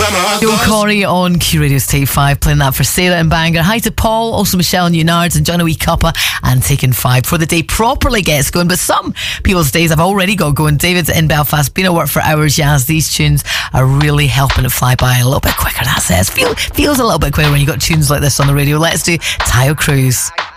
Joe Corey on Q Radio's Take 5, playing that for Sarah and Bangor. Hi to Paul, also Michelle and Unards, and John a wee cuppa, and taking 5 before the day properly gets going. But some people's days have already got going. David's in Belfast, been at work for hours. Yaz, these tunes are really helping it fly by a little bit quicker. That's it. Feels a little bit quicker when you got tunes like this on the radio. Let's do Tayo Cruz.